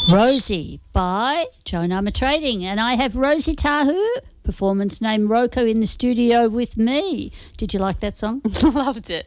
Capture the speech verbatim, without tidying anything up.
Rosie by Joan Armatrading, and I have Rosie Tahu, performance name Roko, in the studio with me. Did you like that song? Loved it.